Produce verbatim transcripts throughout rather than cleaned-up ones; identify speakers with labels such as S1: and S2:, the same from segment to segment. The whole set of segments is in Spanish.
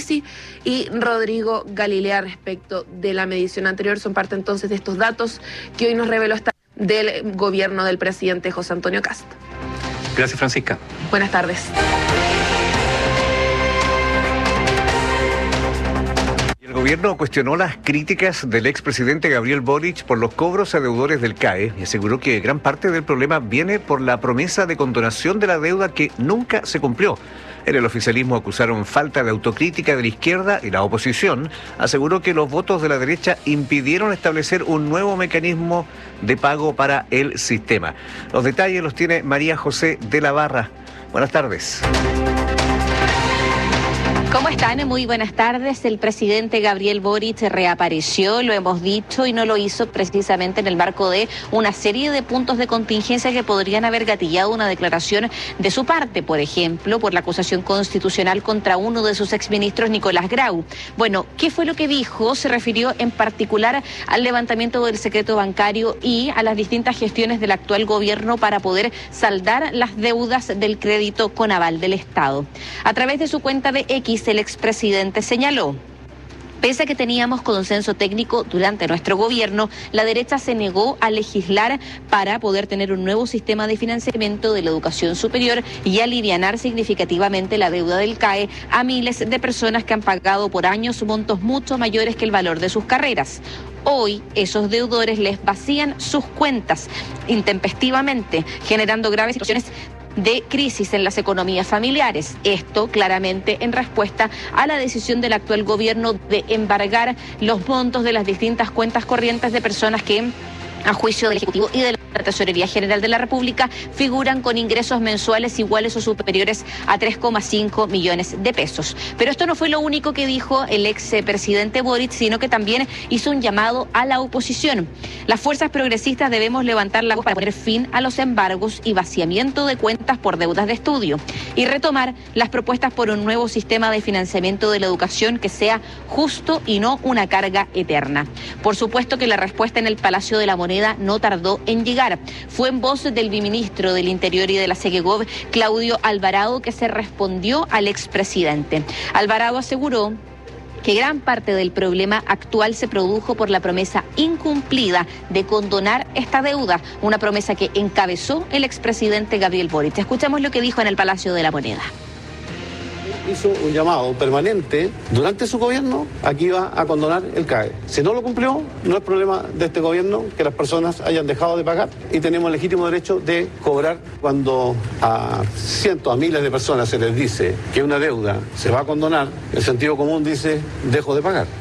S1: Rossi y Rodrigo Galilea respecto de la medición anterior. Son parte entonces de estos datos que hoy nos reveló esta del gobierno del presidente José Antonio Kast.
S2: Gracias, Francisca.
S1: Buenas tardes.
S3: El gobierno cuestionó las críticas del expresidente Gabriel Boric por los cobros a deudores del C A E y aseguró que gran parte del problema viene por la promesa de condonación de la deuda que nunca se cumplió. En el oficialismo acusaron falta de autocrítica de la izquierda y la oposición aseguró que los votos de la derecha impidieron establecer un nuevo mecanismo de pago para el sistema. Los detalles los tiene María José de la Barra. Buenas tardes.
S4: ¿Cómo están? Muy buenas tardes. El presidente Gabriel Boric reapareció, lo hemos dicho, y no lo hizo precisamente en el marco de una serie de puntos de contingencia que podrían haber gatillado una declaración de su parte, por ejemplo, por la acusación constitucional contra uno de sus exministros, Nicolás Grau. Bueno, ¿qué fue lo que dijo? Se refirió en particular al levantamiento del secreto bancario y a las distintas gestiones del actual gobierno para poder saldar las deudas del crédito con aval del Estado. A través de su cuenta de X, el expresidente señaló: pese a que teníamos consenso técnico durante nuestro gobierno, la derecha se negó a legislar para poder tener un nuevo sistema de financiamiento de la educación superior y alivianar significativamente la deuda del C A E a miles de personas que han pagado por años montos mucho mayores que el valor de sus carreras. Hoy, esos deudores les vacían sus cuentas intempestivamente, generando graves situaciones de crisis en las economías familiares. Esto claramente en respuesta a la decisión del actual gobierno de embargar los montos de las distintas cuentas corrientes de personas que, a juicio del Ejecutivo y de la Tesorería General de la República, figuran con ingresos mensuales iguales o superiores a tres coma cinco millones de pesos. Pero esto no fue lo único que dijo el expresidente Boric, sino que también hizo un llamado a la oposición. Las fuerzas progresistas debemos levantar la voz para poner fin a los embargos y vaciamiento de cuentas por deudas de estudio y retomar las propuestas por un nuevo sistema de financiamiento de la educación que sea justo y no una carga eterna. Por supuesto que la respuesta en el Palacio de la Moneda no tardó en llegar. Fue en voz del viceministro del Interior y de la Segegov, Claudio Alvarado, que se respondió al expresidente. Alvarado aseguró que gran parte del problema actual se produjo por la promesa incumplida de condonar esta deuda, una promesa que encabezó el expresidente Gabriel Boric. Escuchamos lo que dijo en el Palacio de la Moneda.
S5: Hizo un llamado permanente durante su gobierno a que iba a condonar el C A E. Si no lo cumplió, no es problema de este gobierno que las personas hayan dejado de pagar y tenemos el legítimo derecho de cobrar. Cuando a cientos, a miles de personas se les dice que una deuda se va a condonar, el sentido común dice: dejo de pagar.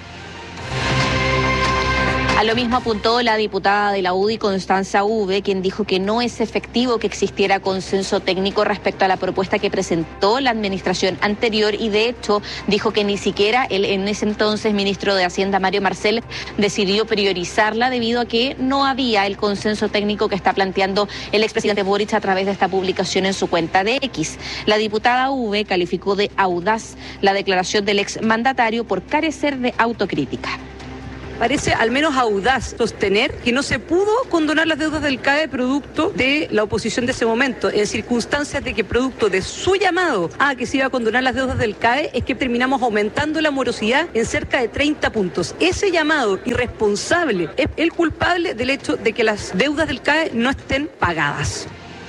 S4: A lo mismo apuntó la diputada de la U D I, Constanza Uve, quien dijo que no es efectivo que existiera consenso técnico respecto a la propuesta que presentó la administración anterior y de hecho dijo que ni siquiera el en ese entonces ministro de Hacienda, Mario Marcel, decidió priorizarla debido a que no había el consenso técnico que está planteando el expresidente Boric a través de esta publicación en su cuenta de X. La diputada Uve calificó de audaz la declaración del exmandatario por carecer de autocrítica.
S6: Parece al menos audaz sostener que no se pudo condonar las deudas del C A E producto de la oposición de ese momento, en circunstancias de que producto de su llamado a que se iba a condonar las deudas del C A E es que terminamos aumentando la morosidad en cerca de treinta puntos. Ese llamado irresponsable es el culpable del hecho de que las deudas del C A E no estén pagadas.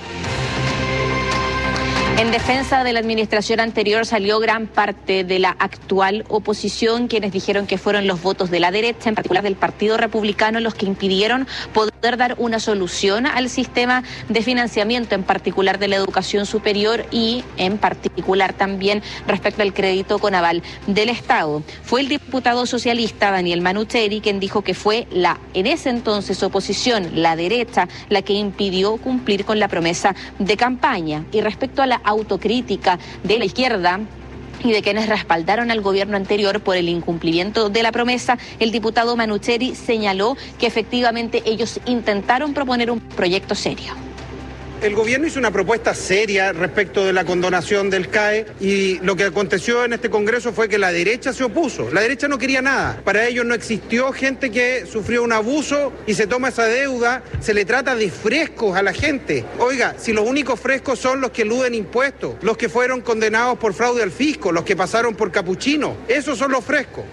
S4: En defensa de la administración anterior salió gran parte de la actual oposición, quienes dijeron que fueron los votos de la derecha, en particular del Partido Republicano, los que impidieron poder dar una solución al sistema de financiamiento, en particular de la educación superior y en particular también respecto al crédito con aval del Estado. Fue el diputado socialista Daniel Manucheri quien dijo que fue la, en ese entonces, oposición, la derecha, la que impidió cumplir con la promesa de campaña. Y respecto a la autocrítica de la izquierda y de quienes respaldaron al gobierno anterior por el incumplimiento de la promesa, el diputado Manucheri señaló que efectivamente ellos intentaron proponer un proyecto serio.
S7: El gobierno hizo una propuesta seria respecto de la condonación del C A E y lo que aconteció en este Congreso fue que la derecha se opuso. La derecha no quería nada. Para ellos no existió gente que sufrió un abuso y se toma esa deuda, se le trata de frescos a la gente. Oiga, si los únicos frescos son los que eluden impuestos, los que fueron condenados por fraude al fisco, los que pasaron por capuchino, esos son los frescos.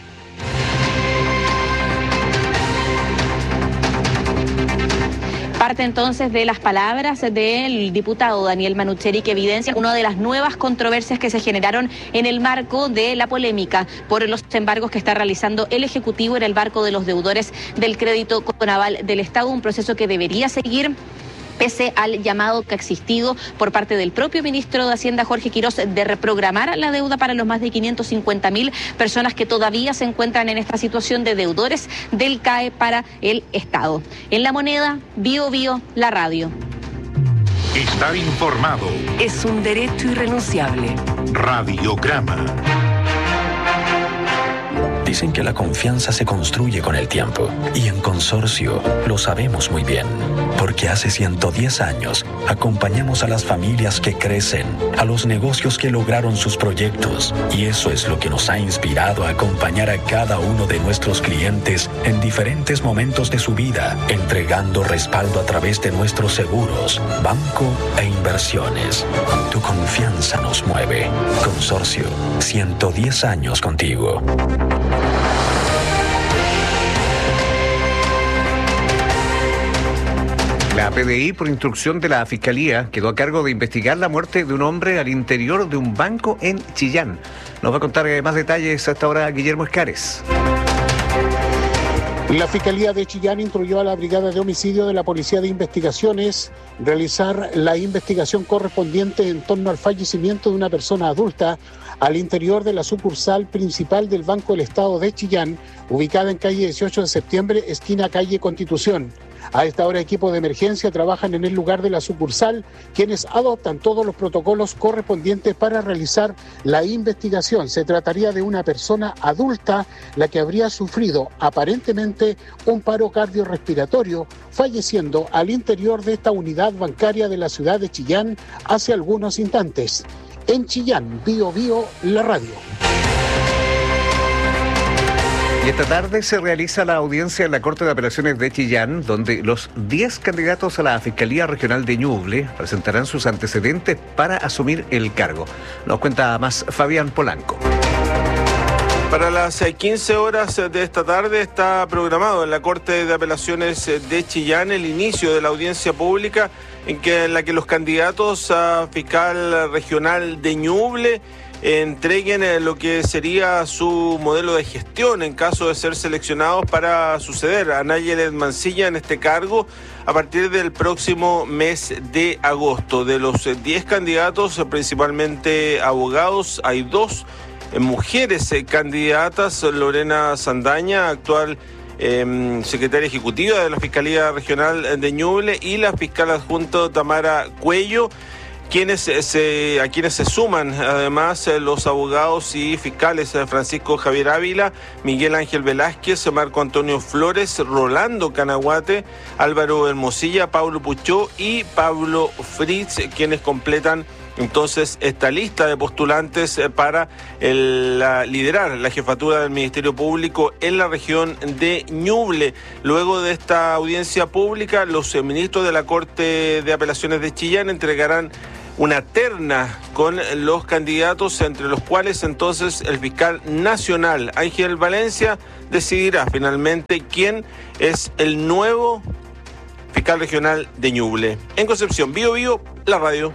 S4: Parte entonces de las palabras del diputado Daniel Manucheri, que evidencia una de las nuevas controversias que se generaron en el marco de la polémica por los embargos que está realizando el Ejecutivo en el marco de los deudores del crédito con aval del Estado, un proceso que debería seguir pese al llamado que ha existido por parte del propio ministro de Hacienda, Jorge Quirós, de reprogramar la deuda para los más de quinientas cincuenta mil personas que todavía se encuentran en esta situación de deudores del C A E para el Estado. En La Moneda, Bio Bio, la radio.
S8: Estar informado
S9: es un derecho irrenunciable.
S8: Radiograma.
S10: Dicen que la confianza se construye con el tiempo y en Consorcio lo sabemos muy bien, porque hace ciento diez años acompañamos a las familias que crecen, a los negocios que lograron sus proyectos, y eso es lo que nos ha inspirado a acompañar a cada uno de nuestros clientes en diferentes momentos de su vida, entregando respaldo a través de nuestros seguros, banco e inversiones. Tu confianza nos mueve. Consorcio, ciento diez años contigo.
S3: La P D I, por instrucción de la Fiscalía, quedó a cargo de investigar la muerte de un hombre al interior de un banco en Chillán. Nos va a contar más detalles hasta ahora Guillermo Escares.
S11: La Fiscalía de Chillán instruyó a la Brigada de Homicidio de la Policía de Investigaciones realizar la investigación correspondiente en torno al fallecimiento de una persona adulta al interior de la sucursal principal del Banco del Estado de Chillán, ubicada en calle dieciocho de septiembre, esquina calle Constitución. A esta hora, equipos de emergencia trabajan en el lugar de la sucursal, quienes adoptan todos los protocolos correspondientes para realizar la investigación. Se trataría de una persona adulta, la que habría sufrido aparentemente un paro cardiorrespiratorio, falleciendo al interior de esta unidad bancaria de la ciudad de Chillán hace algunos instantes. En Chillán, Bio Bio, la radio.
S3: Y esta tarde se realiza la audiencia en la Corte de Apelaciones de Chillán, donde los diez candidatos a la Fiscalía Regional de Ñuble presentarán sus antecedentes para asumir el cargo. Nos cuenta más Fabián Polanco.
S12: Para las quince horas de esta tarde está programado en la Corte de Apelaciones de Chillán el inicio de la audiencia pública en, que, en la que los candidatos a fiscal regional de Ñuble entreguen lo que sería su modelo de gestión en caso de ser seleccionados para suceder a Nayelet Mancilla en este cargo a partir del próximo mes de agosto. De los diez candidatos, principalmente abogados, hay dos mujeres candidatas: Lorena Sandaña, actual eh, secretaria ejecutiva de la Fiscalía Regional de Ñuble, y la fiscal adjunta Tamara Cuello, quienes se, a quienes se suman además los abogados y fiscales Francisco Javier Ávila, Miguel Ángel Velázquez, Marco Antonio Flores, Rolando Canaguate, Álvaro Hermosilla, Pablo Puchó y Pablo Fritz, quienes completan entonces esta lista de postulantes para el, la, liderar la jefatura del Ministerio Público en la región de Ñuble. Luego de esta audiencia pública, los ministros de la Corte de Apelaciones de Chillán entregarán una terna con los candidatos, entre los cuales entonces el fiscal nacional Ángel Valencia decidirá finalmente quién es el nuevo fiscal regional de Ñuble. En Concepción, Bio Bio, la radio.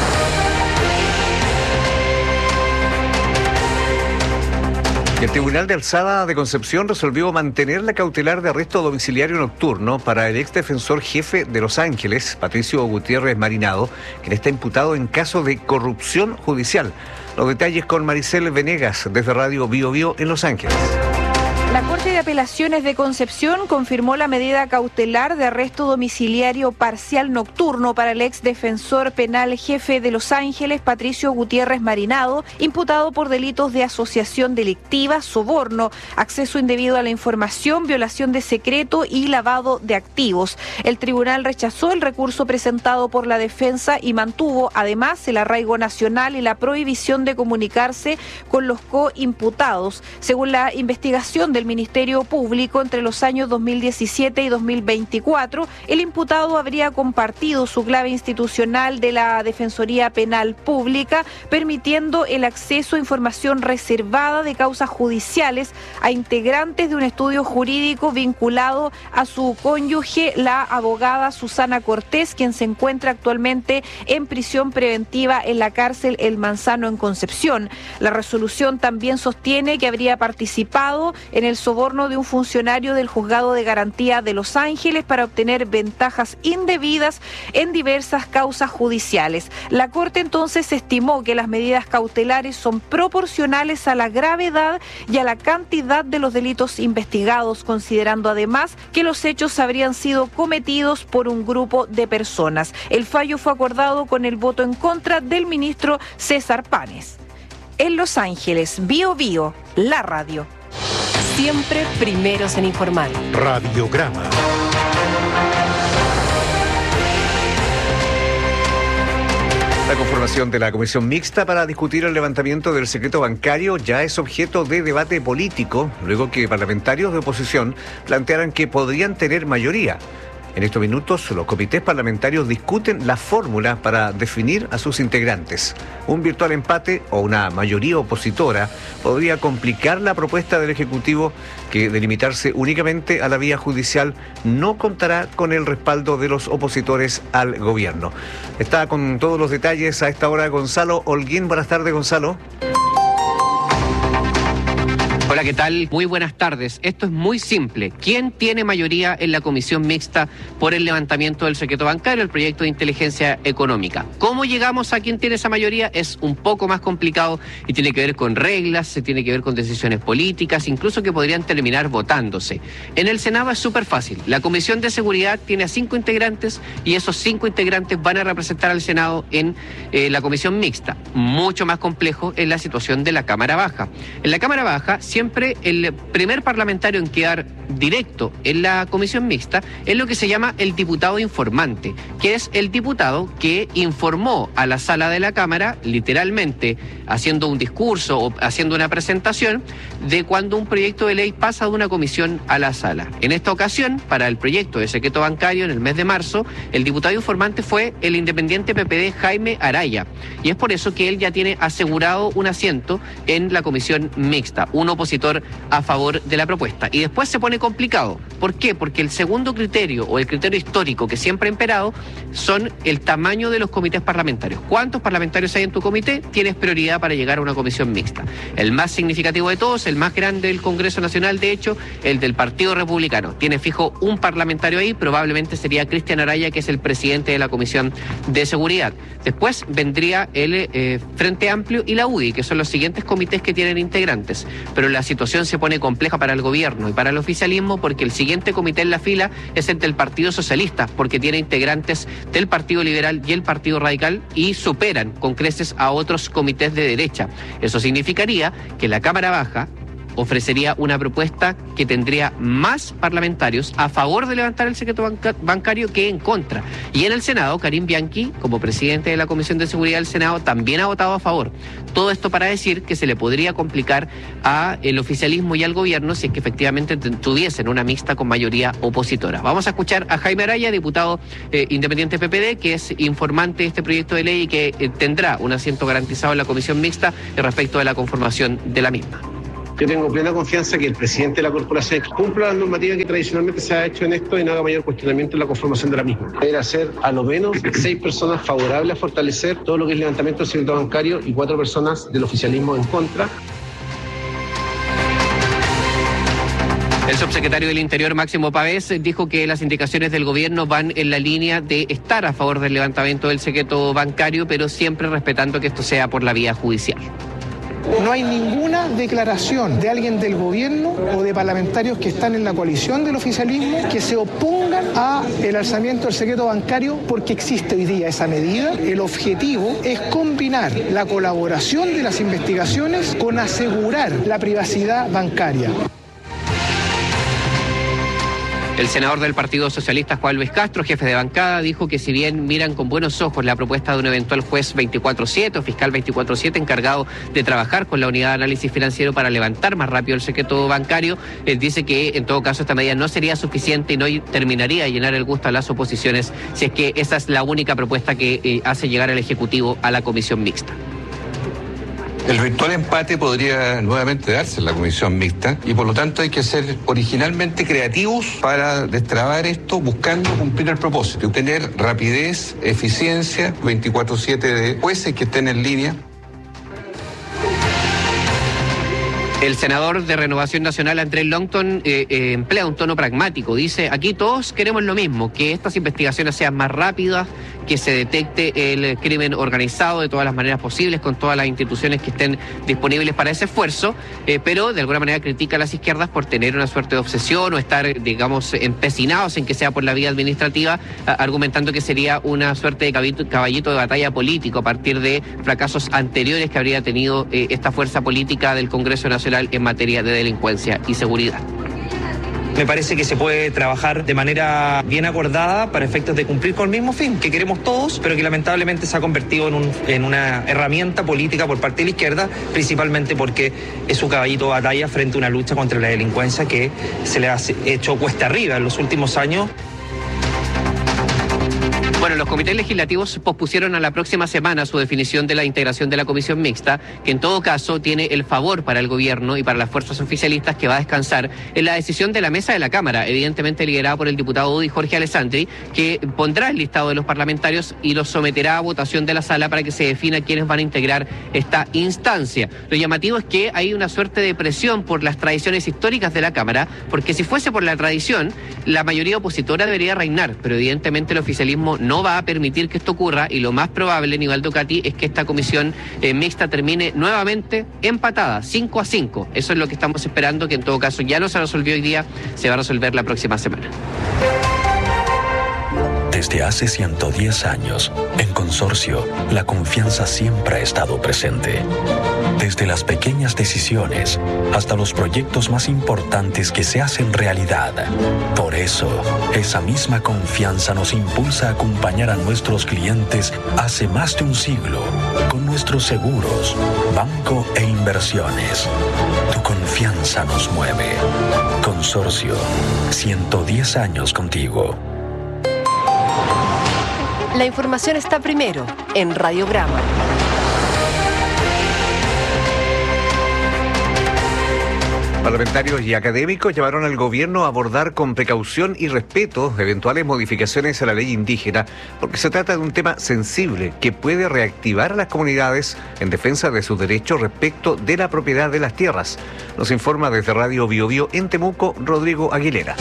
S3: El Tribunal de Alzada de Concepción resolvió mantener la cautelar de arresto domiciliario nocturno para el ex defensor jefe de Los Ángeles, Patricio Gutiérrez Marinado, quien está imputado en caso de corrupción judicial. Los detalles con Maricel Venegas desde Radio Bio Bio en Los Ángeles.
S13: La Corte de Apelaciones de Concepción confirmó la medida cautelar de arresto domiciliario parcial nocturno para el ex defensor penal jefe de Los Ángeles, Patricio Gutiérrez Marinado, imputado por delitos de asociación delictiva, soborno, acceso indebido a la información, violación de secreto y lavado de activos. El tribunal rechazó el recurso presentado por la defensa y mantuvo además el arraigo nacional y la prohibición de comunicarse con los coimputados. Según la investigación del Ministerio Público, entre los años dos mil diecisiete y dos mil veinticuatro, el imputado habría compartido su clave institucional de la Defensoría Penal Pública, permitiendo el acceso a información reservada de causas judiciales a integrantes de un estudio jurídico vinculado a su cónyuge, la abogada Susana Cortés, quien se encuentra actualmente en prisión preventiva en la cárcel El Manzano en Concepción. La resolución también sostiene que habría participado en el soborno de un funcionario del Juzgado de Garantía de Los Ángeles para obtener ventajas indebidas en diversas causas judiciales. La Corte entonces estimó que las medidas cautelares son proporcionales a la gravedad y a la cantidad de los delitos investigados, considerando además que los hechos habrían sido cometidos por un grupo de personas. El fallo fue acordado con el voto en contra del ministro César Páez. En Los Ángeles, Bio Bio, la radio.
S9: Siempre primeros en informar.
S8: Radiograma.
S3: La conformación de la comisión mixta para discutir el levantamiento del secreto bancario ya es objeto de debate político, luego que parlamentarios de oposición plantearan que podrían tener mayoría. En estos minutos, los comités parlamentarios discuten la fórmula para definir a sus integrantes. Un virtual empate o una mayoría opositora podría complicar la propuesta del Ejecutivo, que de limitarse únicamente a la vía judicial no contará con el respaldo de los opositores al gobierno. Está con todos los detalles a esta hora Gonzalo Holguín. Buenas tardes, Gonzalo.
S2: Hola, ¿qué tal? Muy buenas tardes. Esto es muy simple. ¿Quién tiene mayoría en la comisión mixta por el levantamiento del secreto bancario, el proyecto de inteligencia económica? ¿Cómo llegamos a quién tiene esa mayoría? Es un poco más complicado y tiene que ver con reglas, se tiene que ver con decisiones políticas, incluso que podrían terminar votándose. En el Senado es súper fácil. La Comisión de Seguridad tiene a cinco integrantes y esos cinco integrantes van a representar al Senado en eh, la comisión mixta. Mucho más complejo es la situación de la Cámara Baja. En la Cámara Baja, siempre Siempre el primer parlamentario en quedar directo en la comisión mixta es lo que se llama el diputado informante, que es el diputado que informó a la sala de la Cámara, literalmente haciendo un discurso o haciendo una presentación, de cuando un proyecto de ley pasa de una comisión a la sala. En esta ocasión, para el proyecto de secreto bancario en el mes de marzo, el diputado informante fue el independiente P P D Jaime Araya, y es por eso que él ya tiene asegurado un asiento en la comisión mixta, un opositor a favor de la propuesta. Y después se pone complicado. ¿Por qué? Porque el segundo criterio o el criterio histórico que siempre ha imperado son el tamaño de los comités parlamentarios. ¿Cuántos parlamentarios hay en tu comité? Tienes prioridad para llegar a una comisión mixta. El más significativo de todos, el más grande del Congreso Nacional, de hecho, el del Partido Republicano. Tiene fijo un parlamentario ahí, probablemente sería Cristian Araya, que es el presidente de la Comisión de Seguridad. Después vendría el eh, Frente Amplio y la U D I, que son los siguientes comités que tienen integrantes. Pero la situación se pone compleja para el gobierno y para el oficialismo, porque el siguiente comité en la fila es el del Partido Socialista, porque tiene integrantes del Partido Liberal y el Partido Radical y superan con creces a otros comités de derecha. Eso significaría que la Cámara Baja ofrecería una propuesta que tendría más parlamentarios a favor de levantar el secreto banca- bancario que en contra. Y en el Senado, Karim Bianchi, como presidente de la Comisión de Seguridad del Senado, también ha votado a favor. Todo esto para decir que se le podría complicar a el oficialismo y al gobierno si es que efectivamente tuviesen una mixta con mayoría opositora. Vamos a escuchar a Jaime Araya, diputado eh, independiente P P D, que es informante de este proyecto de ley y que eh, tendrá un asiento garantizado en la comisión mixta respecto de la conformación de la misma.
S14: Yo tengo plena confianza que el presidente de la corporación cumpla la normativa que tradicionalmente se ha hecho en esto y no haga mayor cuestionamiento en la conformación de la misma. Deberá ser a lo menos seis personas favorables a fortalecer todo lo que es el levantamiento del secreto bancario y cuatro personas del oficialismo en contra.
S2: El subsecretario del Interior, Máximo Pavés, dijo que las indicaciones del gobierno van en la línea de estar a favor del levantamiento del secreto bancario, pero siempre respetando que esto sea por la vía judicial.
S15: No hay ninguna declaración de alguien del gobierno o de parlamentarios que están en la coalición del oficialismo que se opongan al alzamiento del secreto bancario porque existe hoy día esa medida. El objetivo es combinar la colaboración de las investigaciones con asegurar la privacidad bancaria.
S2: El senador del Partido Socialista, Juan Luis Castro, jefe de bancada, dijo que si bien miran con buenos ojos la propuesta de un eventual juez veinticuatro siete o fiscal veinticuatro siete encargado de trabajar con la unidad de análisis financiero para levantar más rápido el secreto bancario, él dice que en todo caso esta medida no sería suficiente y no terminaría de llenar el gusto a las oposiciones si es que esa es la única propuesta que eh, hace llegar el Ejecutivo a la comisión mixta.
S16: El eventual empate podría nuevamente darse en la comisión mixta y por lo tanto hay que ser originalmente creativos para destrabar esto buscando cumplir el propósito, tener rapidez, eficiencia, veinticuatro siete de jueces que estén en línea.
S2: El senador de Renovación Nacional, Andrés Longton, eh, eh, emplea un tono pragmático. Dice, aquí todos queremos lo mismo, que estas investigaciones sean más rápidas, que se detecte el crimen organizado de todas las maneras posibles, con todas las instituciones que estén disponibles para ese esfuerzo, eh, pero de alguna manera critica a las izquierdas por tener una suerte de obsesión o estar, digamos, empecinados en que sea por la vía administrativa, a, argumentando que sería una suerte de caballito, caballito de batalla político a partir de fracasos anteriores que habría tenido eh, esta fuerza política del Congreso Nacional en materia de delincuencia y seguridad.
S17: Me parece que se puede trabajar de manera bien acordada para efectos de cumplir con el mismo fin que queremos todos, pero que lamentablemente se ha convertido en, un, en una herramienta política por parte de la izquierda, principalmente porque es su caballito de batalla frente a una lucha contra la delincuencia que se le ha hecho cuesta arriba en los últimos años.
S2: Bueno, los comités legislativos pospusieron a la próxima semana su definición de la integración de la comisión mixta, que en todo caso tiene el favor para el gobierno y para las fuerzas oficialistas que va a descansar en la decisión de la mesa de la Cámara, evidentemente liderada por el diputado UDI Jorge Alessandri, que pondrá el listado de los parlamentarios y los someterá a votación de la sala para que se defina quiénes van a integrar esta instancia. Lo llamativo es que hay una suerte de presión por las tradiciones históricas de la Cámara, porque si fuese por la tradición, la mayoría opositora debería reinar, pero evidentemente el oficialismo no no va a permitir que esto ocurra y lo más probable, Nivaldo Cati, es que esta comisión eh, mixta termine nuevamente empatada, cinco a cinco. Eso es lo que estamos esperando, que en todo caso ya no se resolvió hoy día, se va a resolver la próxima semana.
S10: Desde hace ciento diez años, en Consorcio, la confianza siempre ha estado presente. Desde las pequeñas decisiones hasta los proyectos más importantes que se hacen realidad. Por eso, esa misma confianza nos impulsa a acompañar a nuestros clientes hace más de un siglo con nuestros seguros, banco e inversiones. Tu confianza nos mueve. Consorcio, ciento diez años contigo.
S9: La información está primero en Radiograma.
S3: Parlamentarios y académicos llamaron al gobierno a abordar con precaución y respeto eventuales modificaciones a la ley indígena, porque se trata de un tema sensible que puede reactivar a las comunidades en defensa de sus derechos respecto de la propiedad de las tierras. Nos informa desde Radio Bio Bio en Temuco, Rodrigo Aguilera.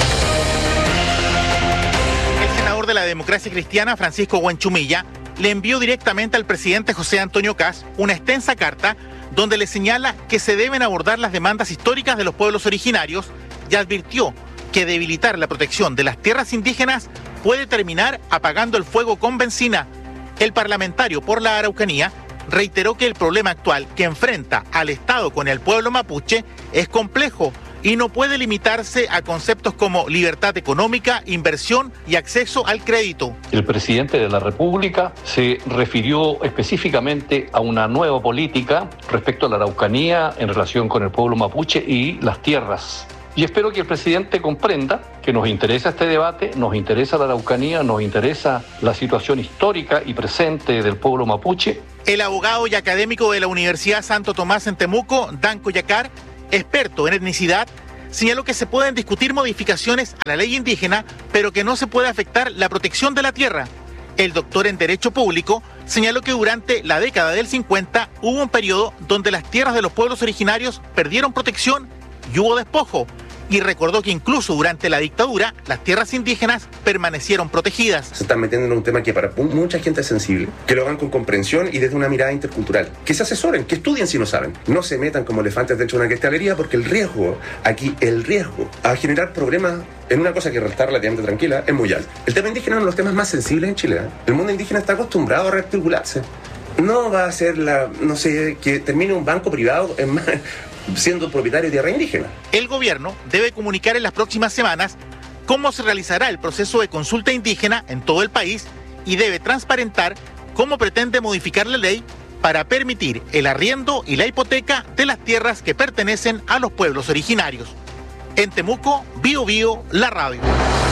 S18: De la Democracia Cristiana, Francisco Huanchumilla, le envió directamente al presidente José Antonio Kast una extensa carta donde le señala que se deben abordar las demandas históricas de los pueblos originarios y advirtió que debilitar la protección de las tierras indígenas puede terminar apagando el fuego con benzina. El parlamentario por la Araucanía reiteró que el problema actual que enfrenta al Estado con el pueblo mapuche es complejo y no puede limitarse a conceptos como libertad económica, inversión y acceso al crédito.
S19: El presidente de la República se refirió específicamente a una nueva política respecto a la Araucanía en relación con el pueblo mapuche y las tierras. Y espero que el presidente comprenda que nos interesa este debate, nos interesa la Araucanía, nos interesa la situación histórica y presente del pueblo mapuche.
S18: El abogado y académico de la Universidad Santo Tomás en Temuco, Danco Yacar, experto en etnicidad, señaló que se pueden discutir modificaciones a la ley indígena, pero que no se puede afectar la protección de la tierra. El doctor en Derecho Público señaló que durante la década del cincuenta hubo un periodo donde las tierras de los pueblos originarios perdieron protección y hubo despojo. y recordó que incluso durante la dictadura las tierras indígenas permanecieron protegidas.
S20: Se están metiendo en un tema que para mucha gente es sensible, que lo hagan con comprensión y desde una mirada intercultural, que se asesoren, que estudien si no saben, no se metan como elefantes dentro de una cristalería, porque el riesgo, aquí el riesgo a generar problemas en una cosa que está relativamente tranquila es muy alto. El tema indígena es uno de los temas más sensibles en Chile, ¿eh? El mundo indígena está acostumbrado a rearticularse. No va a ser la, no sé, que termine un banco privado en más, siendo propietario de tierra indígena.
S18: El gobierno debe comunicar en las próximas semanas cómo se realizará el proceso de consulta indígena en todo el país y debe transparentar cómo pretende modificar la ley para permitir el arriendo y la hipoteca de las tierras que pertenecen a los pueblos originarios. En Temuco, Bío Bío, la radio.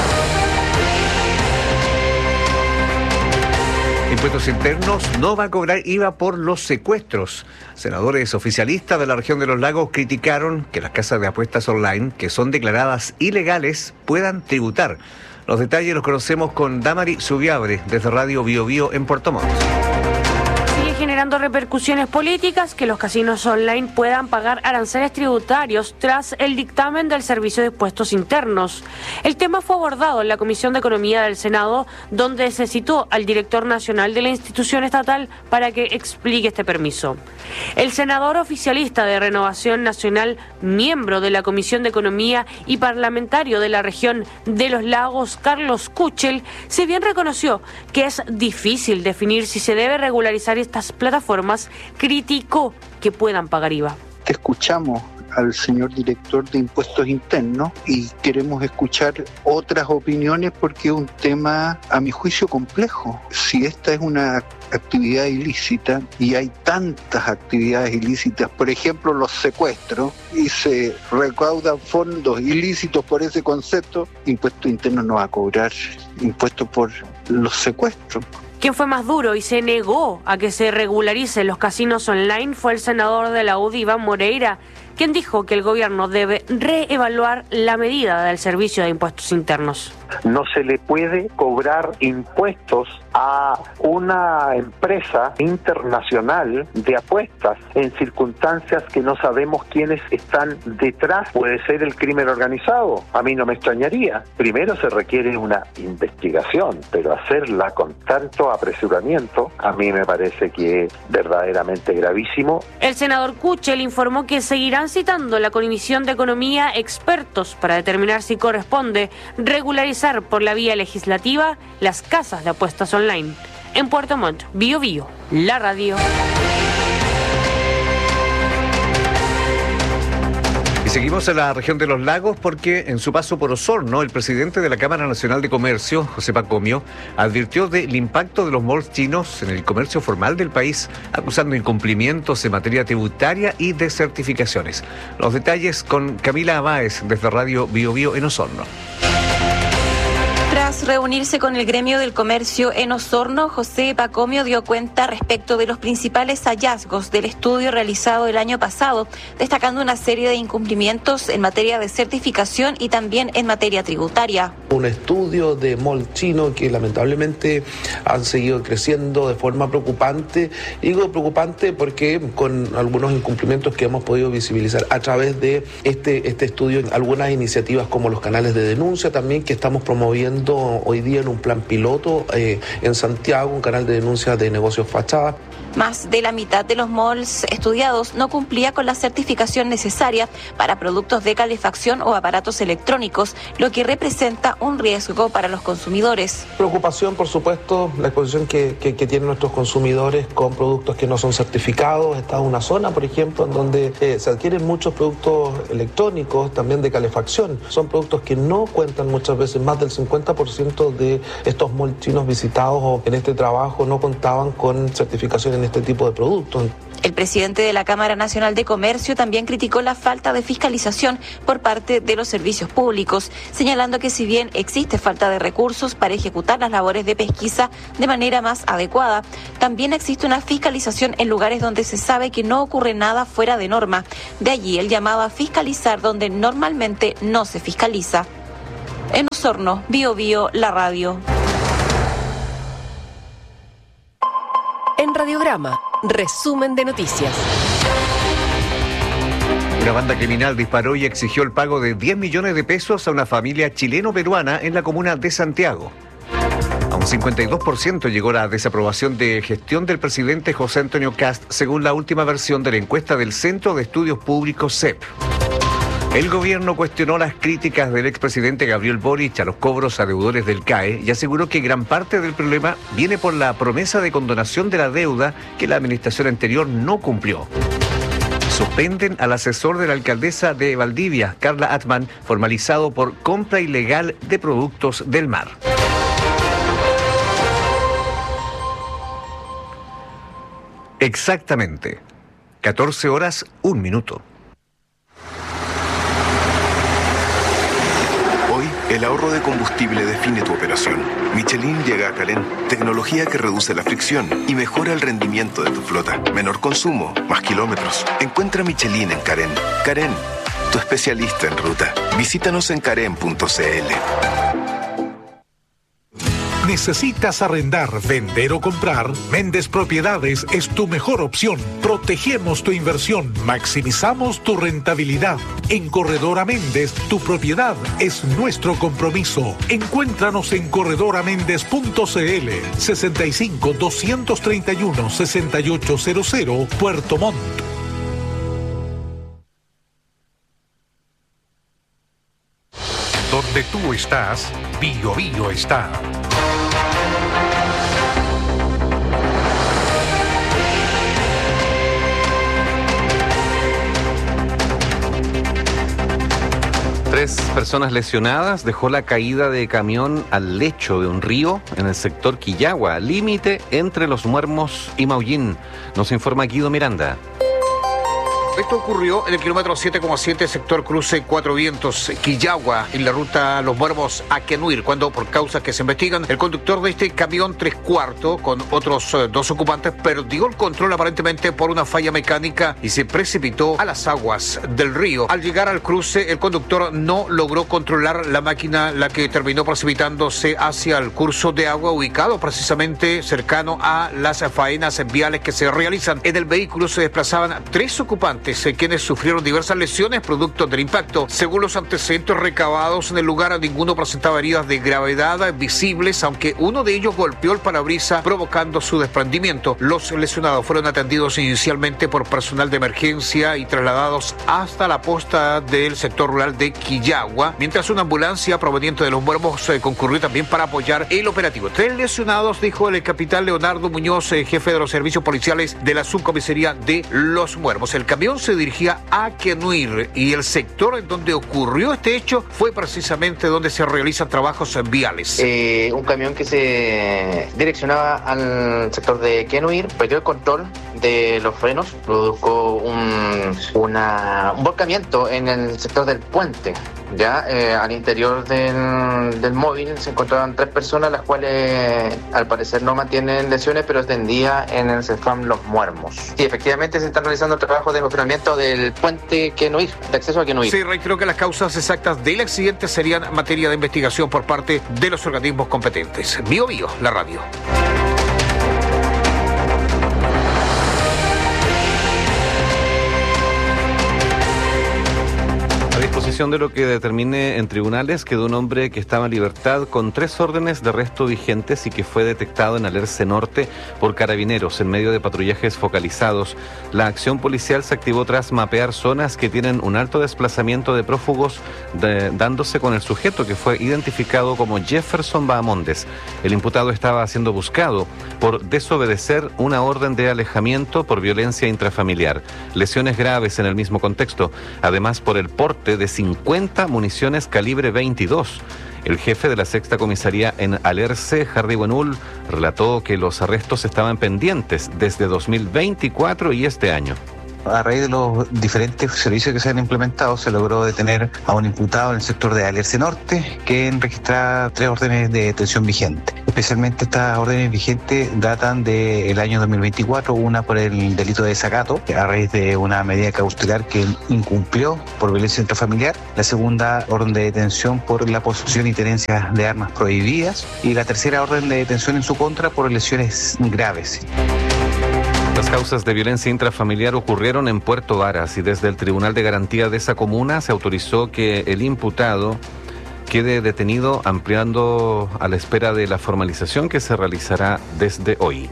S3: Impuestos Internos no va a cobrar I V A por los secuestros. Senadores oficialistas de la región de los lagos criticaron que las casas de apuestas online, que son declaradas ilegales, puedan tributar. Los detalles los conocemos con Damari Subiabre, desde Radio Bío Bío en Puerto Montt.
S21: Generando repercusiones políticas que los casinos online puedan pagar aranceles tributarios tras el dictamen del Servicio de Impuestos Internos. El tema fue abordado en la Comisión de Economía del Senado, donde se citó al director nacional de la institución estatal para que explique este permiso. El senador oficialista de Renovación Nacional, miembro de la Comisión de Economía y parlamentario de la región de los lagos, Carlos Kuchel, si bien reconoció que es difícil definir si se debe regularizar estas plataformas, criticó que puedan pagar I V A.
S22: Escuchamos al señor director de Impuestos Internos y queremos escuchar otras opiniones porque es un tema, a mi juicio, complejo. Si esta es una actividad ilícita y hay tantas actividades ilícitas, por ejemplo los secuestros, y se recaudan fondos ilícitos por ese concepto, Impuestos Internos no va a cobrar impuestos por los secuestros.
S21: Quien fue más duro y se negó a que se regularicen los casinos online fue el senador de la U D I, Iván Moreira, quien dijo que el gobierno debe reevaluar la medida del Servicio de Impuestos Internos.
S23: No se le puede cobrar impuestos a una empresa internacional de apuestas en circunstancias que no sabemos quiénes están detrás. Puede ser el crimen organizado, a mí no me extrañaría. Primero se requiere una investigación, pero hacerla con tanto apresuramiento a mí me parece que es verdaderamente gravísimo.
S21: El senador Kuchel informó que seguirán citando la Comisión de Economía expertos para determinar si corresponde regularizar por la vía legislativa las casas de apuestas online. En Puerto Montt, Bío Bío, la radio.
S3: Y seguimos en la región de los lagos porque en su paso por Osorno, el presidente de la Cámara Nacional de Comercio, José Pacomio, advirtió del impacto de los malls chinos en el comercio formal del país, acusando incumplimientos en materia tributaria y de certificaciones. Los detalles con Camila Báez desde Radio Bío Bío en Osorno.
S4: Tras reunirse con el gremio del comercio en Osorno, José Pacomio dio cuenta respecto de los principales hallazgos del estudio realizado el año pasado, destacando una serie de incumplimientos en materia de certificación y también en materia tributaria.
S24: Un estudio de mall chino que lamentablemente han seguido creciendo de forma preocupante. Digo preocupante porque con algunos incumplimientos que hemos podido visibilizar a través de este, este estudio, algunas iniciativas como los canales de denuncia también que estamos promoviendo hoy día en un plan piloto eh, en Santiago, un canal de denuncia de negocios fachada.
S4: Más de la mitad de los malls estudiados no cumplía con la certificación necesaria para productos de calefacción o aparatos electrónicos, lo que representa un riesgo para los consumidores.
S24: Preocupación, por supuesto, la exposición que, que, que tienen nuestros consumidores con productos que no son certificados. Está una zona, por ejemplo, en donde eh, se adquieren muchos productos electrónicos, también de calefacción. Son productos que no cuentan muchas veces, más del cincuenta por ciento de estos malls chinos visitados o en este trabajo no contaban con certificación en este tipo de productos.
S4: El presidente de la Cámara Nacional de Comercio también criticó la falta de fiscalización por parte de los servicios públicos, señalando que si bien existe falta de recursos para ejecutar las labores de pesquisa de manera más adecuada, también existe una fiscalización en lugares donde se sabe que no ocurre nada fuera de norma. De allí el llamado a fiscalizar donde normalmente no se fiscaliza. En Osorno, Bío Bío, la radio.
S9: En Radiograma, resumen de noticias.
S3: Una banda criminal disparó y exigió el pago de diez millones de pesos a una familia chileno-peruana en la comuna de Santiago. A un cincuenta y dos por ciento llegó la desaprobación de gestión del presidente José Antonio Kast, según la última versión de la encuesta del Centro de Estudios Públicos C E P. El gobierno cuestionó las críticas del expresidente Gabriel Boric a los cobros a deudores del C A E y aseguró que gran parte del problema viene por la promesa de condonación de la deuda que la administración anterior no cumplió. Suspenden al asesor de la alcaldesa de Valdivia, Carla Atman, formalizado por compra ilegal de productos del mar. Exactamente. catorce horas, un minuto.
S1: El ahorro de combustible define tu operación. Michelin llega a Carén, tecnología que reduce la fricción y mejora el rendimiento de tu flota. Menor consumo, más kilómetros. Encuentra Michelin en Carén. Carén, tu especialista en ruta. Visítanos en carén punto c l.
S8: ¿Necesitas arrendar, vender o comprar? Méndez Propiedades es tu mejor opción. Protegemos tu inversión, maximizamos tu rentabilidad. En Corredora Méndez, tu propiedad es nuestro compromiso. Encuéntranos en corredora méndez punto c l, sesenta y cinco, doscientos treinta y uno, sesenta y ocho cero cero, Puerto Montt. Donde tú estás, Bio Bio está.
S5: Tres personas lesionadas dejó la caída de camión al lecho de un río en el sector Quillagua, límite entre Los Muermos y Maullín. Nos informa Guido Miranda.
S3: Esto ocurrió en el kilómetro siete coma siete, sector cruce Cuatro Vientos, Quillagua, en la ruta Los Muermos a Quenuir, cuando por causas que se investigan, el conductor de este camión tres cuartos con otros eh, dos ocupantes perdió el control aparentemente por una falla mecánica y se precipitó a las aguas del río. Al llegar al cruce, el conductor no logró controlar la máquina, la que terminó precipitándose hacia el curso de agua ubicado precisamente cercano a las faenas viales que se realizan. En el vehículo se desplazaban tres ocupantes, quienes sufrieron diversas lesiones producto del impacto. Según los antecedentes recabados en el lugar, ninguno presentaba heridas de gravedad visibles, aunque uno de ellos golpeó el parabrisas provocando su desprendimiento. Los lesionados fueron atendidos inicialmente por personal de emergencia y trasladados hasta la posta del sector rural de Quillagua, mientras una ambulancia proveniente de Los Muermos eh, concurrió también para apoyar el operativo. Tres lesionados, dijo el capitán Leonardo Muñoz, eh, jefe de los servicios policiales de la subcomisaría de Los Muermos. El camión se dirigía a Quenuir y el sector en donde ocurrió este hecho fue precisamente donde se realizan trabajos viales.
S6: Eh, un camión que se direccionaba al sector de Quenuir perdió el control de los frenos, produjo un, una, un volcamiento en el sector del puente. Ya eh, al interior del, del móvil se encontraban tres personas, las cuales al parecer no mantienen lesiones, pero atendía en el CEFAM Los Muermos. Sí, efectivamente se están realizando el trabajo de mejoramiento del puente Quenuir, de acceso a Quenuir.
S3: Sí, reitero que las causas exactas del accidente serían materia de investigación por parte de los organismos competentes. Bio Bio, la radio.
S5: A disposición de lo que determine en tribunales, quedó un hombre que estaba en libertad con tres órdenes de arresto vigentes y que fue detectado en Alerce Norte por carabineros en medio de patrullajes focalizados. La acción policial se activó tras mapear zonas que tienen un alto desplazamiento de prófugos, de, dándose con el sujeto que fue identificado como Jefferson Bahamondes. El imputado estaba siendo buscado por desobedecer una orden de alejamiento por violencia intrafamiliar, lesiones graves en el mismo contexto, además por el porte de cincuenta municiones calibre veintidós. El jefe de la sexta comisaría en Alerce, Harry Buenul, relató que los arrestos estaban pendientes desde dos mil veinticuatro y este año.
S7: A raíz de los diferentes servicios que se han implementado, se logró detener a un imputado en el sector de Alerce Norte, que registra tres órdenes de detención vigentes. Especialmente estas órdenes vigentes datan del año dos mil veinticuatro, una por el delito de desacato, a raíz de una medida cautelar que incumplió por violencia intrafamiliar. La segunda orden de detención por la posesión y tenencia de armas prohibidas. Y la tercera orden de detención en su contra por lesiones graves.
S5: Las causas de violencia intrafamiliar ocurrieron en Puerto Varas y desde el Tribunal de Garantía de esa comuna se autorizó que el imputado quede detenido, ampliando a la espera de la formalización que se realizará desde hoy.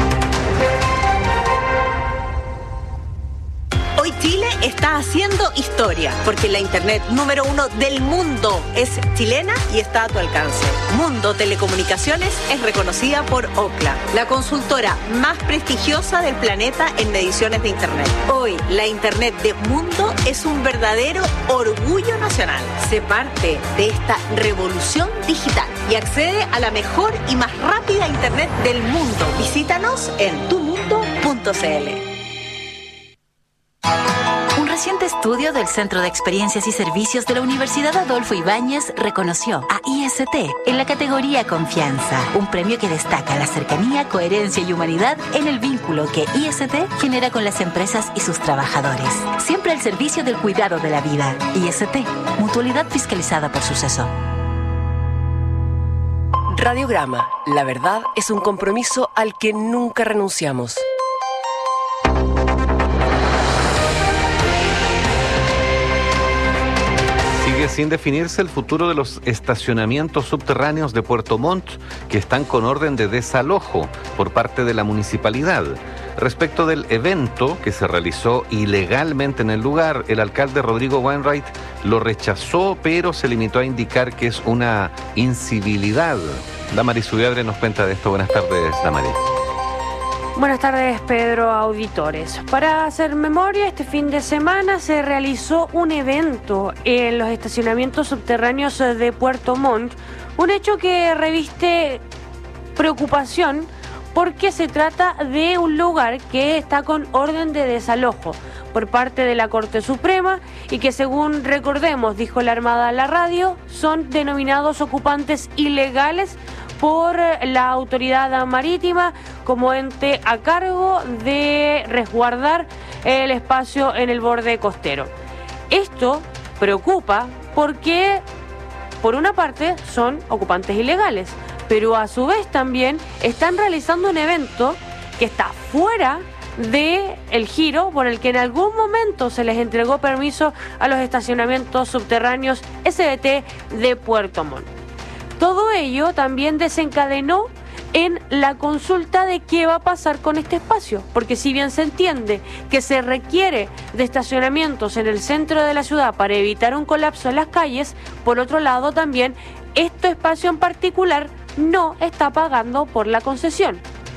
S11: Hoy Chile está haciendo historia, porque la internet número uno del mundo es chilena y está a tu alcance. Mundo Telecomunicaciones es reconocida por Ookla, la consultora más prestigiosa del planeta en mediciones de internet. Hoy, la internet de Mundo es un verdadero orgullo nacional. Sé parte de esta revolución digital y accede a la mejor y más rápida internet del mundo. Visítanos en tu mundo punto c l.
S12: Un reciente estudio del Centro de Experiencias y Servicios de la Universidad Adolfo Ibáñez reconoció a I S T en la categoría Confianza, un premio que destaca la cercanía, coherencia y humanidad en el vínculo que I S T genera con las empresas y sus trabajadores. Siempre al servicio del cuidado de la vida. I S T, mutualidad fiscalizada por Suceso.
S9: Radiograma, la verdad es un compromiso al que nunca renunciamos.
S5: Sigue sin definirse el futuro de los estacionamientos subterráneos de Puerto Montt, que están con orden de desalojo por parte de la municipalidad. Respecto del evento que se realizó ilegalmente en el lugar, el alcalde Rodrigo Wainwright lo rechazó, pero se limitó a indicar que es una incivilidad. Damaris Zubiadre nos cuenta de esto. Buenas tardes, Damaris.
S21: Buenas tardes, Pedro, auditores. Para hacer memoria, este fin de semana se realizó un evento en los estacionamientos subterráneos de Puerto Montt, un hecho que reviste preocupación porque se trata de un lugar que está con orden de desalojo por parte de la Corte Suprema y que, según recordemos, dijo la Armada a la radio, son denominados ocupantes ilegales por la autoridad marítima como ente a cargo de resguardar el espacio en el borde costero. Esto preocupa porque, por una parte, son ocupantes ilegales, pero a su vez también están realizando un evento que está fuera del giro por el que en algún momento se les entregó permiso a los estacionamientos subterráneos S B T de Puerto Montt. Todo ello también desencadenó en la consulta de qué va a pasar con este espacio, porque si bien se entiende que se requiere de estacionamientos en el centro de la ciudad para evitar un colapso en las calles, por otro lado también este espacio en particular no está pagando por la concesión.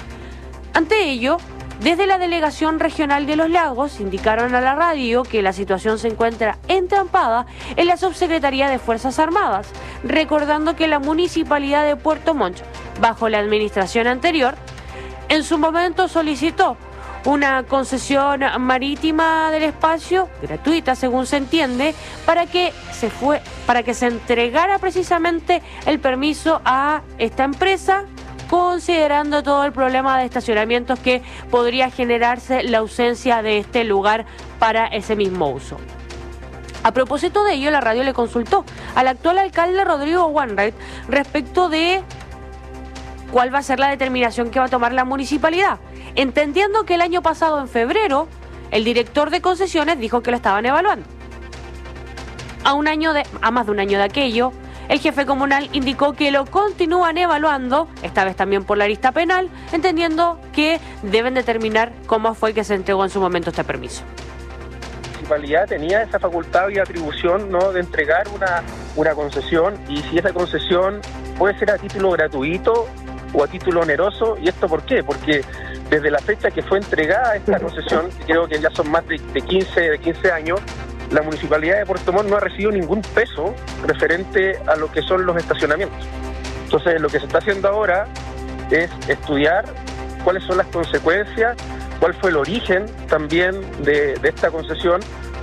S21: Ante ello, desde la Delegación Regional de los Lagos indicaron a la radio que la situación se encuentra entrampada en la Subsecretaría de Fuerzas Armadas, recordando que la Municipalidad de Puerto Montt, bajo la administración anterior, en su momento solicitó una concesión marítima del espacio, gratuita según se entiende, para que se fue, para que se entregara precisamente el permiso a esta empresa, considerando todo el problema de estacionamientos que podría generarse la ausencia de este lugar para ese mismo uso. A propósito de ello, la radio le consultó al actual alcalde Rodrigo Wainwright respecto de cuál va a ser la determinación que va a tomar la municipalidad, entendiendo que el año pasado, en febrero, el director de concesiones dijo que lo estaban evaluando. A un año de, a más de un año de aquello, el jefe comunal indicó que lo continúan evaluando, esta vez también por la arista penal, entendiendo que deben determinar cómo fue que se entregó en su momento este permiso.
S13: La municipalidad tenía esa facultad y atribución, ¿no?, de entregar una, una concesión, y si esa concesión puede ser a título gratuito o a título oneroso. ¿Y esto por qué? Porque desde la fecha que fue entregada esta concesión, que creo que ya son más de, de, quince, de quince años, la Municipalidad de Puerto Montt no ha recibido ningún peso referente a lo que son los estacionamientos. Entonces, lo que se está haciendo ahora es estudiar cuáles son las consecuencias, cuál fue el origen también de, de esta concesión.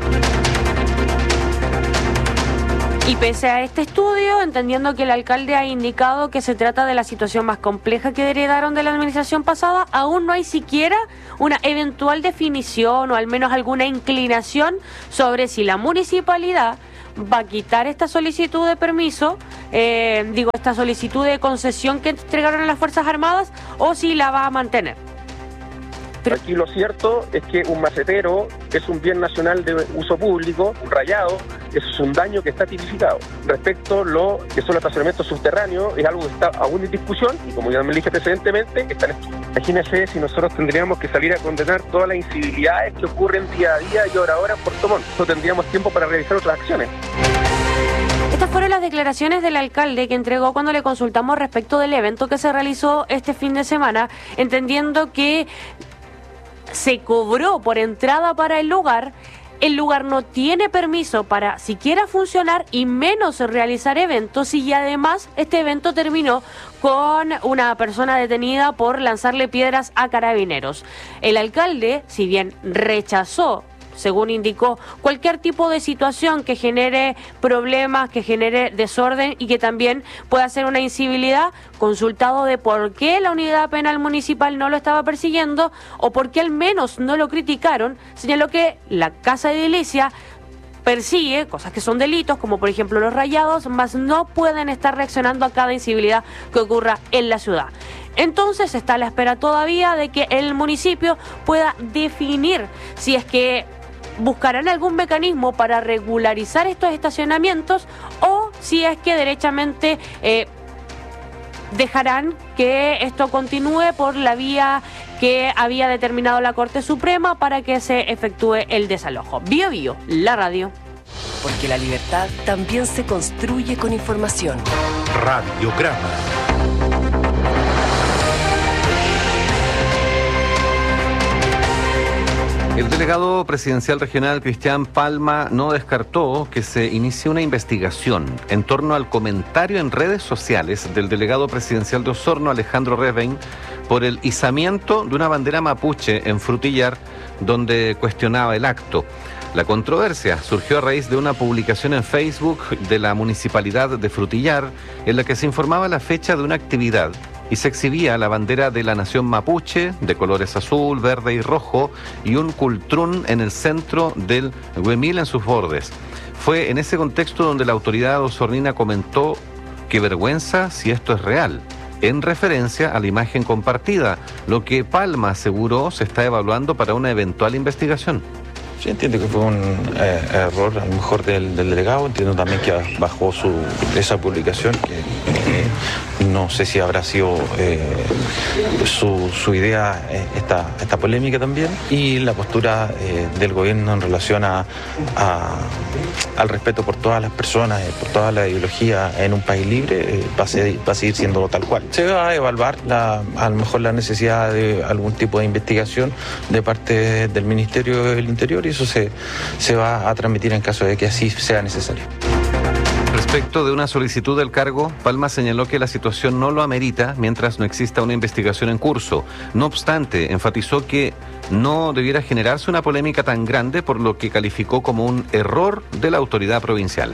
S21: Y pese a este estudio, entendiendo que el alcalde ha indicado que se trata de la situación más compleja que heredaron de la administración pasada, aún no hay siquiera una eventual definición o al menos alguna inclinación sobre si la municipalidad va a quitar esta solicitud de permiso, eh, digo, esta solicitud de concesión que entregaron a las Fuerzas Armadas, o si la va a mantener. Pero
S13: aquí lo cierto es que un macetero es un bien nacional de uso público, un rayado, eso es un daño que está tipificado. Respecto a lo que son los estacionamientos subterráneos, es algo que está aún en discusión y como ya me dije precedentemente, está en estudio. Imagínense si nosotros tendríamos que salir a condenar todas las incivilidades que ocurren día a día y hora a hora en Puerto Montt. No tendríamos tiempo para realizar otras acciones.
S21: Estas fueron las declaraciones del alcalde que entregó cuando le consultamos respecto del evento que se realizó este fin de semana, entendiendo que se cobró por entrada para el lugar. El lugar no tiene permiso para siquiera funcionar y menos realizar eventos, y además este evento terminó con una persona detenida por lanzarle piedras a carabineros. El alcalde, si bien rechazó, según indicó, cualquier tipo de situación que genere problemas, que genere desorden y que también pueda ser una incivilidad, consultado de por qué la unidad penal municipal no lo estaba persiguiendo o por qué al menos no lo criticaron, señaló que la Casa de Edilicia persigue cosas que son delitos, como por ejemplo los rayados, mas no pueden estar reaccionando a cada incivilidad que ocurra en la ciudad. Entonces está a la espera todavía de que el municipio pueda definir si es que buscarán algún mecanismo para regularizar estos estacionamientos o si es que derechamente eh, dejarán que esto continúe por la vía que había determinado la Corte Suprema para que se efectúe el desalojo. Bio Bio, la radio.
S9: Porque la libertad también se construye con información.
S8: Radiograma.
S5: El delegado presidencial regional Cristian Palma no descartó que se inicie una investigación en torno al comentario en redes sociales del delegado presidencial de Osorno, Alejandro Revein, por el izamiento de una bandera mapuche en Frutillar, donde cuestionaba el acto. La controversia surgió a raíz de una publicación en Facebook de la Municipalidad de Frutillar en la que se informaba la fecha de una actividad y se exhibía la bandera de la nación mapuche de colores azul, verde y rojo y un cultrún en el centro del huemil en sus bordes. Fue en ese contexto donde la autoridad osornina comentó: qué vergüenza si esto es real, en referencia a la imagen compartida, lo que Palma aseguró se está evaluando para una eventual investigación.
S14: Sí, entiendo que fue un eh, error a lo mejor del, del delegado. Entiendo también que bajó su, esa publicación, que eh, no sé si habrá sido eh, su, su idea eh, esta, esta polémica también, y la postura eh, del gobierno en relación a, a, al respeto por todas las personas, eh, por toda la ideología en un país libre, eh, va, a ser, va a seguir siendo tal cual. Se va a evaluar la, a lo mejor la necesidad de algún tipo de investigación de parte del Ministerio del Interior, y eso se, se va a transmitir en caso de que así sea necesario.
S5: Respecto de una solicitud del cargo, Palma señaló que la situación no lo amerita mientras no exista una investigación en curso. No obstante, enfatizó que no debiera generarse una polémica tan grande, por lo que calificó como un error de la autoridad provincial.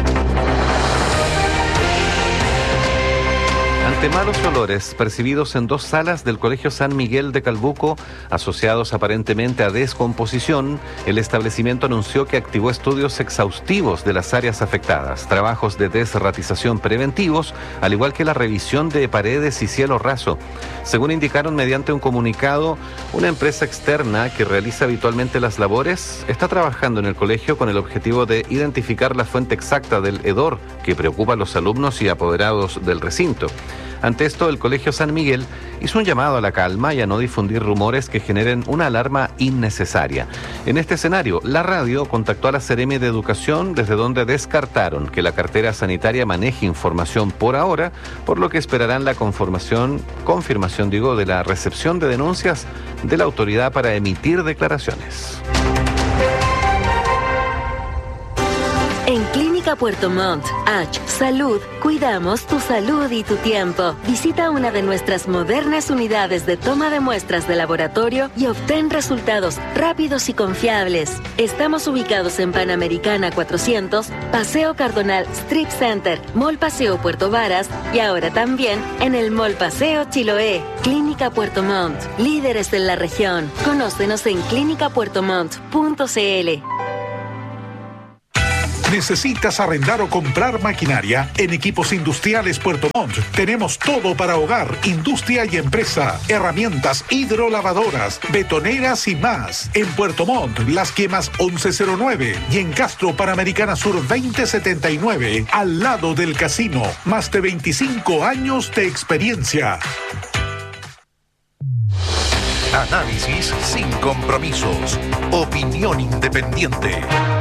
S5: Ante malos olores percibidos en dos salas del Colegio San Miguel de Calbuco, asociados aparentemente a descomposición, el establecimiento anunció que activó estudios exhaustivos de las áreas afectadas, trabajos de desratización preventivos, al igual que la revisión de paredes y cielo raso. Según indicaron mediante un comunicado, una empresa externa que realiza habitualmente las labores está trabajando en el colegio con el objetivo de identificar la fuente exacta del hedor que preocupa a los alumnos y apoderados del recinto. Ante esto, el Colegio San Miguel hizo un llamado a la calma y a no difundir rumores que generen una alarma innecesaria. En este escenario, la radio contactó a la Seremi de Educación, desde donde descartaron que la cartera sanitaria maneje información por ahora, por lo que esperarán la conformación, confirmación, digo, de la recepción de denuncias de la autoridad para emitir declaraciones.
S15: En Clínica Puerto Montt, H. Salud, cuidamos tu salud y tu tiempo. Visita una de nuestras modernas unidades de toma de muestras de laboratorio y obtén resultados rápidos y confiables. Estamos ubicados en Panamericana cuatrocientos, Paseo Cardonal Strip Center, Mall Paseo Puerto Varas y ahora también en el Mall Paseo Chiloé. Clínica Puerto Montt, líderes en la región. Conócenos en clínica puerto montt punto c l.
S8: ¿Necesitas arrendar o comprar maquinaria? En Equipos Industriales Puerto Montt tenemos todo para hogar, industria y empresa. Herramientas hidrolavadoras, betoneras y más. En Puerto Montt, Las Quemas once cero nueve y en Castro Panamericana Sur veinte setenta y nueve, al lado del casino. Más de veinticinco años de experiencia.
S2: Análisis sin compromisos. Opinión independiente.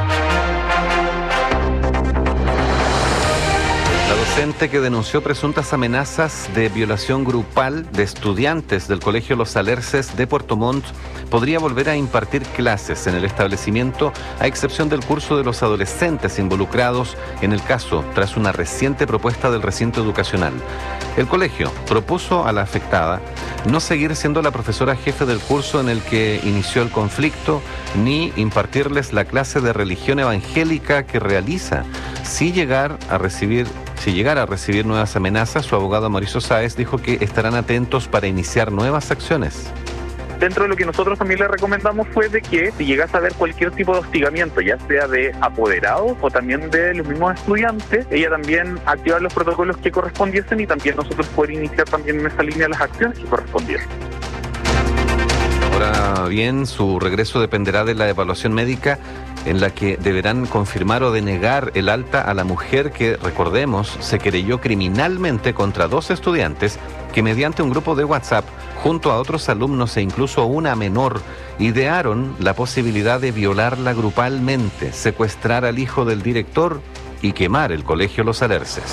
S5: La docente que denunció presuntas amenazas de violación grupal de estudiantes del Colegio Los Alerces de Puerto Montt podría volver a impartir clases en el establecimiento, a excepción del curso de los adolescentes involucrados en el caso, tras una reciente propuesta del recinto educacional. El colegio propuso a la afectada no seguir siendo la profesora jefe del curso en el que inició el conflicto, ni impartirles la clase de religión evangélica que realiza. Si llegar a recibir, si llegara a recibir nuevas amenazas, su abogado Mauricio Sáez dijo que estarán atentos para iniciar nuevas acciones.
S10: Dentro de lo que nosotros también le recomendamos fue de que si llegase a ver cualquier tipo de hostigamiento, ya sea de apoderados o también de los mismos estudiantes, ella también activar los protocolos que correspondiesen y también nosotros poder iniciar también en esa línea las acciones que correspondiesen.
S5: Ahora bien, su regreso dependerá de la evaluación médica en la que deberán confirmar o denegar el alta a la mujer que, recordemos, se querelló criminalmente contra dos estudiantes que mediante un grupo de WhatsApp, junto a otros alumnos e incluso una menor, idearon la posibilidad de violarla grupalmente, secuestrar al hijo del director y quemar el Colegio Los Alerces.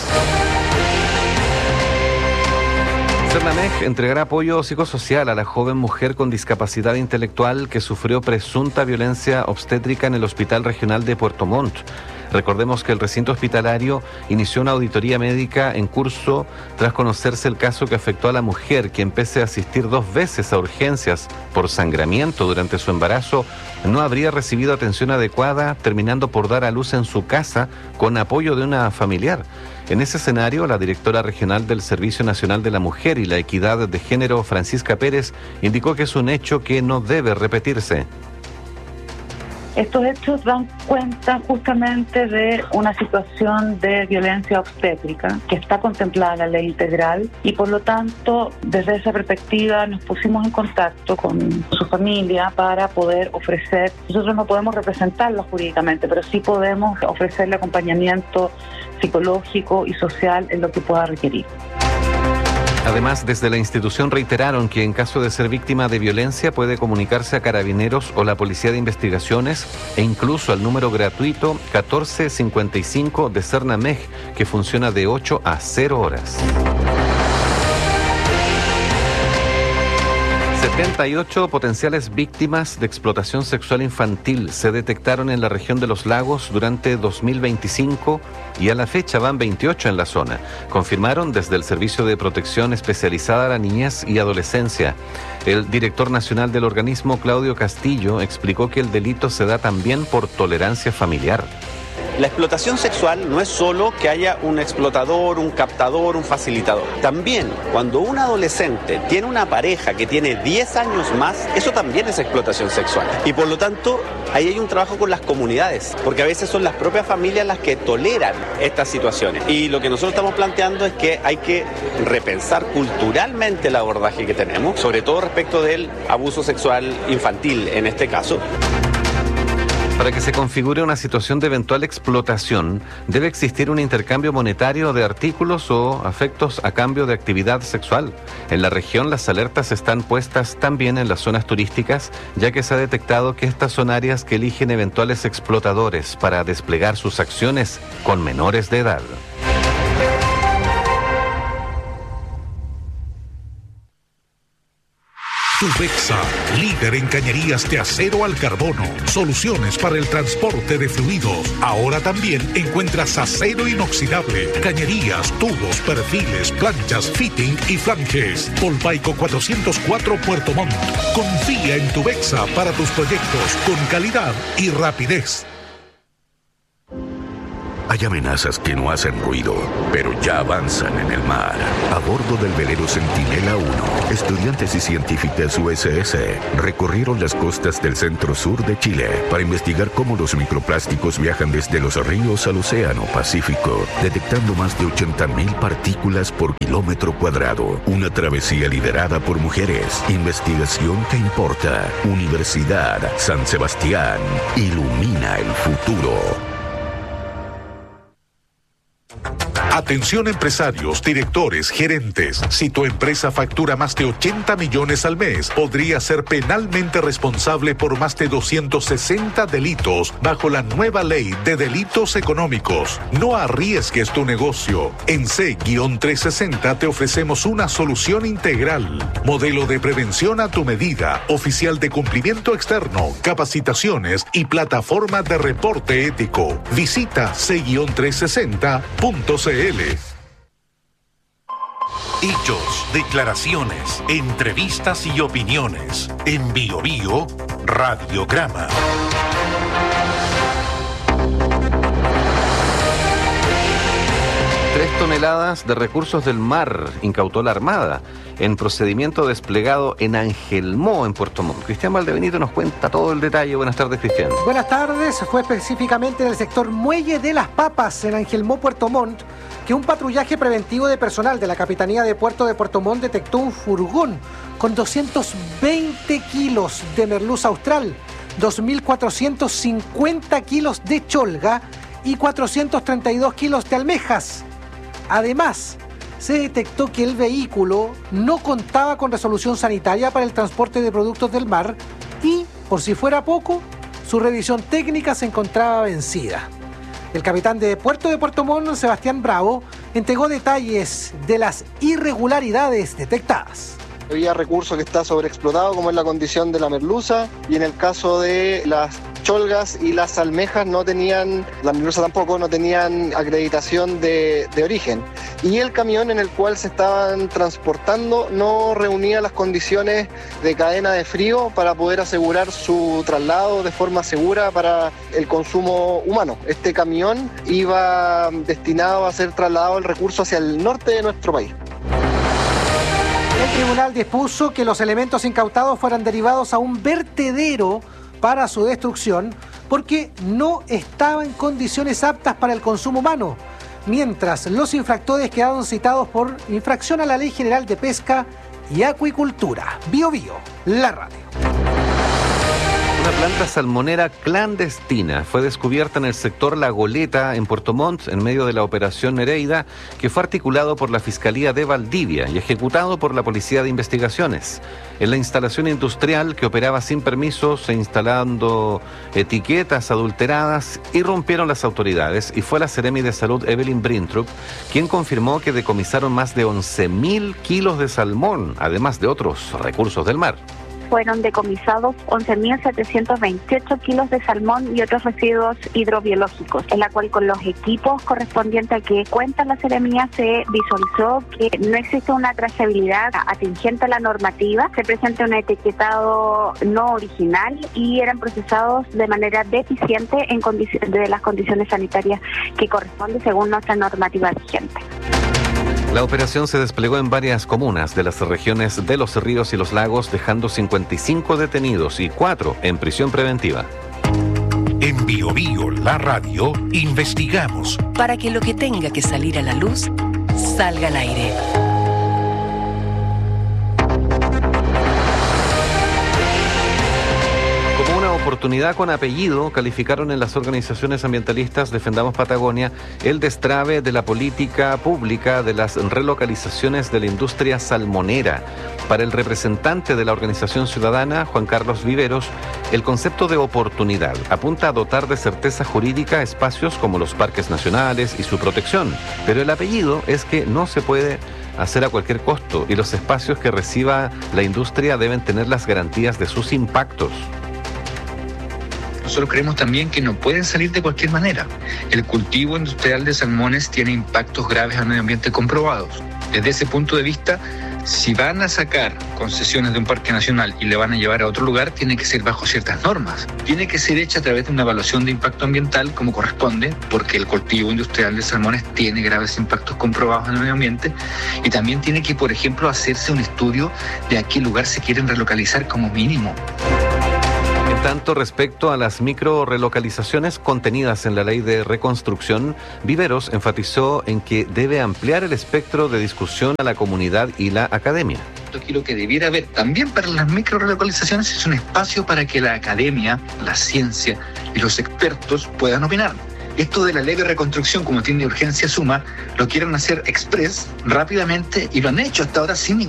S5: Cernamej entregará apoyo psicosocial a la joven mujer con discapacidad intelectual que sufrió presunta violencia obstétrica en el Hospital Regional de Puerto Montt. Recordemos que el recinto hospitalario inició una auditoría médica en curso tras conocerse el caso que afectó a la mujer, quien pese a asistir dos veces a urgencias por sangramiento durante su embarazo, no habría recibido atención adecuada, terminando por dar a luz en su casa con apoyo de una familiar. En ese escenario, la directora regional del Servicio Nacional de la Mujer y la Equidad de Género, Francisca Pérez, indicó que es un hecho que no debe repetirse.
S16: Estos hechos dan cuenta justamente de una situación de violencia obstétrica que está contemplada en la ley integral y por lo tanto desde esa perspectiva nos pusimos en contacto con su familia para poder ofrecer, nosotros no podemos representarlo jurídicamente, pero sí podemos ofrecerle acompañamiento psicológico y social en lo que pueda requerir.
S5: Además, desde la institución reiteraron que en caso de ser víctima de violencia puede comunicarse a Carabineros o la Policía de Investigaciones e incluso al número gratuito catorce cincuenta y cinco de Cernamej, que funciona de ocho a cero horas. setenta y ocho potenciales víctimas de explotación sexual infantil se detectaron en la región de Los Lagos durante dos mil veinticinco y a la fecha van veintiocho en la zona, confirmaron desde el Servicio de Protección Especializada a la Niñez y Adolescencia. El director nacional del organismo, Claudio Castillo, explicó que el delito se da también por tolerancia familiar.
S17: La explotación sexual no es solo que haya un explotador, un captador, un facilitador. También, cuando un adolescente tiene una pareja que tiene diez años más, eso también es explotación sexual. Y por lo tanto, ahí hay un trabajo con las comunidades, porque a veces son las propias familias las que toleran estas situaciones. Y lo que nosotros estamos planteando es que hay que repensar culturalmente el abordaje que tenemos, sobre todo respecto del abuso sexual infantil en este caso.
S5: Para que se configure una situación de eventual explotación, debe existir un intercambio monetario de artículos o afectos a cambio de actividad sexual. En la región, las alertas están puestas también en las zonas turísticas, ya que se ha detectado que estas son áreas que eligen eventuales explotadores para desplegar sus acciones con menores de edad.
S8: Tubexa, líder en cañerías de acero al carbono. Soluciones para el transporte de fluidos. Ahora también encuentras acero inoxidable, cañerías, tubos, perfiles, planchas, fitting y flanges. Polpaico cuatrocientos cuatro Puerto Montt. Confía en Tubexa para tus proyectos con calidad y rapidez.
S18: Hay amenazas que no hacen ruido, pero ya avanzan en el mar. A bordo del velero Centinela uno, estudiantes y científicas U S S recorrieron las costas del centro-sur de Chile para investigar cómo los microplásticos viajan desde los ríos al océano Pacífico, detectando más de ochenta mil partículas por kilómetro cuadrado. Una travesía liderada por mujeres. Investigación que importa. Universidad San Sebastián. Ilumina el futuro.
S8: Atención empresarios, directores, gerentes. Si tu empresa factura más de ochenta millones al mes, podría ser penalmente responsable por más de doscientos sesenta delitos bajo la nueva ley de delitos económicos. No arriesgues tu negocio. En C trescientos sesenta te ofrecemos una solución integral. Modelo de prevención a tu medida, oficial de cumplimiento externo, capacitaciones y plataforma de reporte ético. Visita C trescientos sesenta punto c l.
S2: Hechos, declaraciones, entrevistas y opiniones. En Bio Bio, Radiograma.
S5: Tres toneladas de recursos del mar incautó la Armada en procedimiento desplegado en Angelmó, en Puerto Montt. Cristian Valdebenito nos cuenta todo el detalle. Buenas tardes, Cristian.
S19: Buenas tardes. Fue específicamente en el sector Muelle de las Papas, en Angelmó, Puerto Montt, que un patrullaje preventivo de personal de la Capitanía de Puerto de Puerto Montt detectó un furgón con doscientos veinte kilos de merluza austral, dos mil cuatrocientos cincuenta kilos de cholga y cuatrocientos treinta y dos kilos de almejas. Además, se detectó que el vehículo no contaba con resolución sanitaria para el transporte de productos del mar y, por si fuera poco, su revisión técnica se encontraba vencida. El capitán de Puerto de Puerto Montt, Sebastián Bravo, entregó detalles de las irregularidades detectadas.
S20: Había recurso que está sobreexplotado, como es la condición de la merluza, y en el caso de las cholgas y las almejas no tenían, la merluza tampoco, no tenían acreditación de, de origen. Y el camión en el cual se estaban transportando no reunía las condiciones de cadena de frío para poder asegurar su traslado de forma segura para el consumo humano. Este camión iba destinado a ser trasladado el recurso hacia el norte de nuestro país.
S19: El tribunal dispuso que los elementos incautados fueran derivados a un vertedero para su destrucción porque no estaban en condiciones aptas para el consumo humano, mientras los infractores quedaron citados por infracción a la Ley General de Pesca y Acuicultura. Bio Bio, la radio.
S5: Una planta salmonera clandestina fue descubierta en el sector La Goleta, en Puerto Montt, en medio de la operación Nereida, que fue articulado por la Fiscalía de Valdivia y ejecutado por la Policía de Investigaciones. En la instalación industrial, que operaba sin permisos e instalando etiquetas adulteradas, irrumpieron las autoridades y fue la Seremi de Salud, Evelyn Brintrup, quien confirmó que decomisaron más de once mil kilos de salmón, además de otros recursos del mar.
S22: Fueron decomisados once mil setecientos veintiocho kilos de salmón y otros residuos hidrobiológicos, en la cual con los equipos correspondientes a que cuenta la Seremía se visualizó que no existe una trazabilidad atingente a la normativa, se presenta un etiquetado no original y eran procesados de manera deficiente en condiciones de las condiciones sanitarias que corresponden según nuestra normativa vigente.
S5: La operación se desplegó en varias comunas de las regiones de Los Ríos y Los Lagos, dejando cincuenta y cinco detenidos y cuatro en prisión preventiva.
S2: En Bio Bio, la radio, investigamos
S9: para que lo que tenga que salir a la luz, salga al aire.
S5: Como una oportunidad con apellido, calificaron en las organizaciones ambientalistas Defendamos Patagonia el destrabe de la política pública de las relocalizaciones de la industria salmonera. Para el representante de la organización ciudadana, Juan Carlos Viveros, el concepto de oportunidad apunta a dotar de certeza jurídica espacios como los parques nacionales y su protección, pero el apellido es que no se puede hacer a cualquier costo y los espacios que reciba la industria deben tener las garantías de sus impactos.
S25: Nosotros creemos también que no pueden salir de cualquier manera. El cultivo industrial de salmones tiene impactos graves al medio ambiente comprobados. Desde ese punto de vista, Si van a sacar concesiones de un parque nacional y le van a llevar a otro lugar, tiene que ser bajo ciertas normas. Tiene que ser hecha a través de una evaluación de impacto ambiental como corresponde, porque el cultivo industrial de salmones tiene graves impactos comprobados en el medio ambiente, y también tiene que, por ejemplo, hacerse un estudio de a qué lugar se quieren relocalizar como mínimo.
S5: En tanto, respecto a las micro relocalizaciones contenidas en la ley de reconstrucción, Viveros enfatizó en que debe ampliar el espectro de discusión a la comunidad y la academia.
S25: Aquí lo que debiera haber también para las micro relocalizaciones es un espacio para que la academia, la ciencia y los expertos puedan opinar. Esto de la ley de reconstrucción, como tiene urgencia suma, lo quieren hacer express, rápidamente, y lo han hecho hasta ahora sin ningún